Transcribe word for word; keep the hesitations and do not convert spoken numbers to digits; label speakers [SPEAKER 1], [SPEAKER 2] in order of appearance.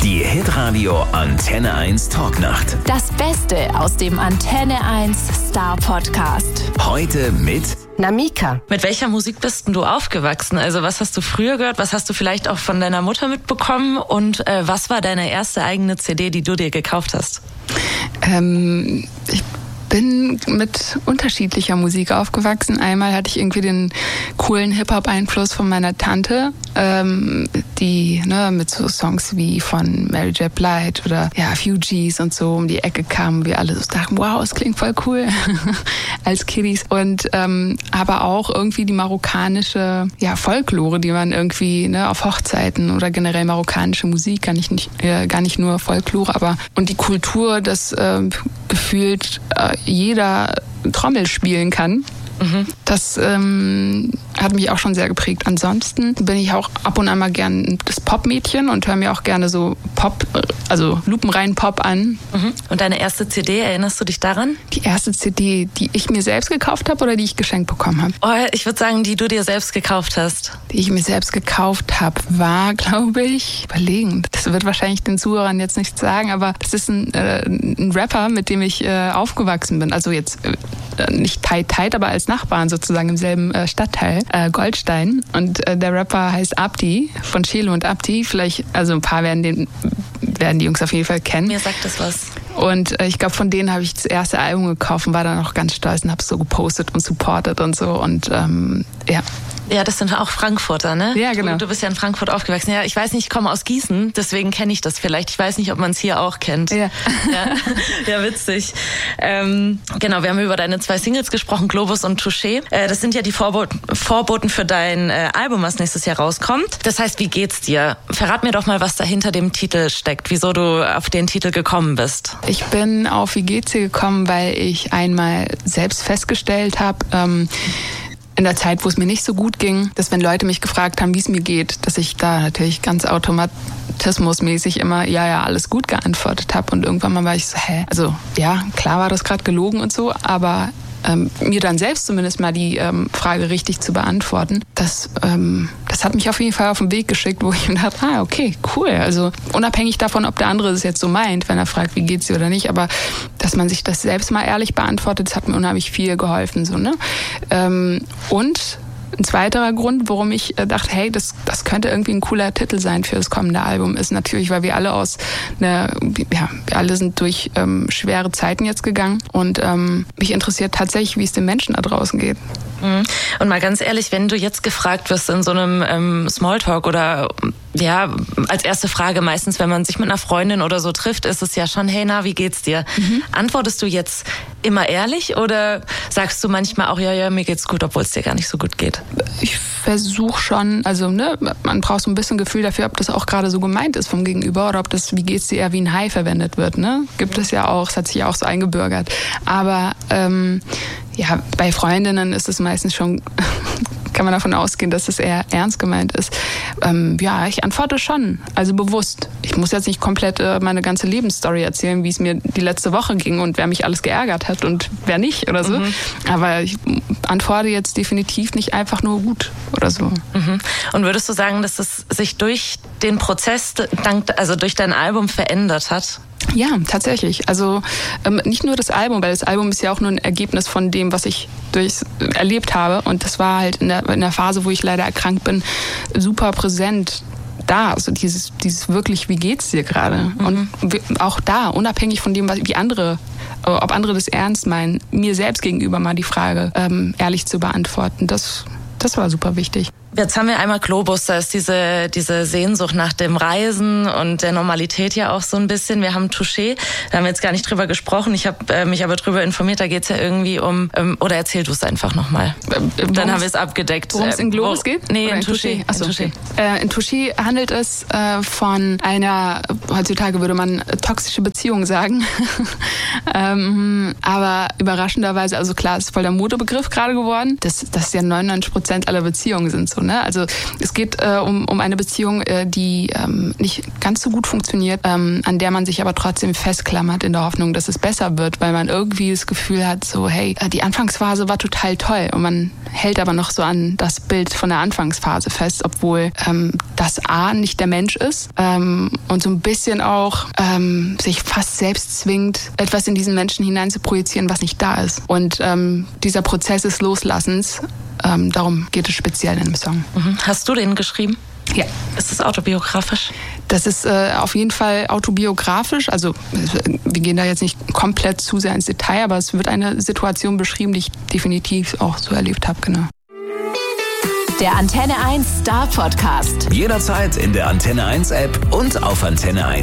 [SPEAKER 1] Die Hitradio Antenne eins Talknacht.
[SPEAKER 2] Das Beste aus dem Antenne eins Star Podcast.
[SPEAKER 1] Heute mit
[SPEAKER 3] Namika.
[SPEAKER 4] Mit welcher Musik bist denn du aufgewachsen? Also was hast du früher gehört? Was hast du vielleicht auch von deiner Mutter mitbekommen? Und äh, was war deine erste eigene C D, die du dir gekauft hast?
[SPEAKER 5] Ähm, ich bin mit unterschiedlicher Musik aufgewachsen. Einmal hatte ich irgendwie den coolen Hip-Hop-Einfluss von meiner Tante, ähm, die ne, mit so Songs wie von Mary J. Blige oder ja, Fugees und so um die Ecke kamen. Wir alle so dachten, wow, es klingt voll cool als Kiddies. Und ähm, aber auch irgendwie die marokkanische ja, Folklore, die man irgendwie ne, auf Hochzeiten oder generell marokkanische Musik, gar nicht, nicht, äh, gar nicht nur Folklore, aber und die Kultur, dass äh, gefühlt äh, jeder Trommel spielen kann. Mhm. Das ähm, hat mich auch schon sehr geprägt. Ansonsten bin ich auch ab und an mal gern das Pop-Mädchen und höre mir auch gerne so Pop, also lupenrein Pop an.
[SPEAKER 4] Mhm. Und deine erste C D, erinnerst du dich daran?
[SPEAKER 5] Die erste C D, die ich mir selbst gekauft habe oder die ich geschenkt bekommen habe?
[SPEAKER 4] Oh, ich würde sagen, die du dir selbst gekauft hast.
[SPEAKER 5] Die ich mir selbst gekauft habe, war, glaube ich, überlegend. Das wird wahrscheinlich den Zuhörern jetzt nichts sagen, aber das ist ein, äh, ein Rapper, mit dem ich äh, aufgewachsen bin. Also jetzt äh, nicht tight, tight, aber als Nachbarn sozusagen im selben äh, Stadtteil, äh, Goldstein. Und äh, der Rapper heißt Abdi, von Chelo und Abdi. Vielleicht, also ein paar werden, den, werden die Jungs auf jeden Fall kennen.
[SPEAKER 4] Mir sagt das was.
[SPEAKER 5] Und äh, ich glaube, von denen habe ich das erste Album gekauft und war dann auch ganz stolz und habe es so gepostet und supportet und so. Und ähm, ja.
[SPEAKER 4] Ja, das sind auch Frankfurter, ne?
[SPEAKER 5] Ja, genau.
[SPEAKER 4] Du, du bist ja in Frankfurt aufgewachsen. Ja, ich weiß nicht, ich komme aus Gießen, deswegen kenne ich das vielleicht. Ich weiß nicht, ob man es hier auch kennt.
[SPEAKER 5] Ja,
[SPEAKER 4] ja, ja witzig. Ähm, genau, wir haben über deine zwei Singles gesprochen, Globus und Touché. Äh, das sind ja die Vorboten, Vorboten für dein äh, Album, was nächstes Jahr rauskommt. Das heißt, wie geht's dir? Verrat mir doch mal, was da hinter dem Titel steckt, wieso du auf den Titel gekommen bist.
[SPEAKER 5] Ich bin auf Wie geht's dir gekommen, weil ich einmal selbst festgestellt habe, ähm, in der Zeit, wo es mir nicht so gut ging, dass wenn Leute mich gefragt haben, wie es mir geht, dass ich da natürlich ganz automatismusmäßig immer ja, ja, alles gut geantwortet habe. Und irgendwann mal war ich so, hä? Also ja, klar war das gerade gelogen und so, aber ähm, mir dann selbst zumindest mal die ähm, Frage richtig zu beantworten, das, ähm, das hat mich auf jeden Fall auf den Weg geschickt, wo ich mir dachte, ah, okay, cool. Also unabhängig davon, ob der andere es jetzt so meint, wenn er fragt, wie geht's dir oder nicht, aber dass man sich das selbst mal ehrlich beantwortet, das hat mir unheimlich viel geholfen. So, ne? Ähm, und ein zweiterer Grund, warum ich dachte, hey, das, das könnte irgendwie ein cooler Titel sein für das kommende Album, ist natürlich, weil wir alle aus einer, ja, wir alle sind durch ähm, schwere Zeiten jetzt gegangen und ähm, mich interessiert tatsächlich, wie es den Menschen da draußen geht.
[SPEAKER 4] Und mal ganz ehrlich, wenn du jetzt gefragt wirst in so einem ähm, Smalltalk oder ja, als erste Frage meistens, wenn man sich mit einer Freundin oder so trifft, ist es ja schon, hey, na, wie geht's dir? Mhm. Antwortest du jetzt immer ehrlich oder sagst du manchmal auch, ja, ja, mir geht's gut, obwohl es dir gar nicht so gut geht?
[SPEAKER 5] Ich versuche schon, also ne, man braucht so ein bisschen Gefühl dafür, ob das auch gerade so gemeint ist vom Gegenüber oder ob das, wie geht's dir, eher wie ein Hi verwendet wird, ne? Gibt es ja auch, es hat sich ja auch so eingebürgert. Aber ähm, ja, bei Freundinnen ist es meistens schon, kann man davon ausgehen, dass es eher ernst gemeint ist. Ähm, ja, ich antworte schon, also bewusst. Ich muss jetzt nicht komplett äh, meine ganze Lebensstory erzählen, wie es mir die letzte Woche ging und wer mich alles geärgert hat und wer nicht oder so. Mhm. Aber ich antworte jetzt definitiv nicht einfach nur gut oder so.
[SPEAKER 4] Mhm. Und würdest du sagen, dass es sich durch den Prozess, dank, also durch dein Album verändert hat?
[SPEAKER 5] Ja, tatsächlich. Also ähm, nicht nur das Album, weil das Album ist ja auch nur ein Ergebnis von dem, was ich durchs, äh, erlebt habe. Und das war halt in der, in der Phase, wo ich leider erkrankt bin, super präsent da. Also dieses, dieses wirklich, wie geht's dir gerade? Mhm. Und auch da, unabhängig von dem, was, wie andere, äh, ob andere das ernst meinen, mir selbst gegenüber mal die Frage ähm, ehrlich zu beantworten, das, das war super wichtig.
[SPEAKER 4] Jetzt haben wir einmal Globus, da ist diese, diese Sehnsucht nach dem Reisen und der Normalität ja auch so ein bisschen. Wir haben Touché, da haben wir jetzt gar nicht drüber gesprochen. Ich habe äh, mich aber drüber informiert, da geht's ja irgendwie um, ähm, oder erzähl du es einfach nochmal. Ähm, Dann haben wir es abgedeckt.
[SPEAKER 5] Worum es in Globus wo, geht?
[SPEAKER 4] Nee, in, in Touché.
[SPEAKER 5] Achso, in Touché. Äh, in Touché handelt es äh, von einer, heutzutage würde man äh, toxische Beziehung sagen. ähm, aber überraschenderweise, also klar, ist voll der Modebegriff gerade geworden, dass, dass ja neunundneunzig Prozent aller Beziehungen sind so. ne? Also es geht äh, um, um eine Beziehung, äh, die ähm, nicht ganz so gut funktioniert, ähm, an der man sich aber trotzdem festklammert in der Hoffnung, dass es besser wird, weil man irgendwie das Gefühl hat, so hey, die Anfangsphase war total toll und man hält aber noch so an das Bild von der Anfangsphase fest, obwohl ähm, das A nicht der Mensch ist ähm, und so ein bisschen auch ähm, sich fast selbst zwingt, etwas in diesen Menschen hinein zu projizieren, was nicht da ist. Und ähm, dieser Prozess des Loslassens, ähm, darum geht es speziell in dem Song.
[SPEAKER 4] Mhm. Hast du den geschrieben?
[SPEAKER 5] Ja.
[SPEAKER 4] Ist es autobiografisch?
[SPEAKER 5] Das ist äh, auf jeden Fall autobiografisch. Also wir gehen da jetzt nicht komplett zu sehr ins Detail, aber es wird eine Situation beschrieben, die ich definitiv auch so erlebt habe, genau.
[SPEAKER 2] Der Antenne eins Star Podcast.
[SPEAKER 1] Jederzeit in der Antenne eins App und auf antenne eins.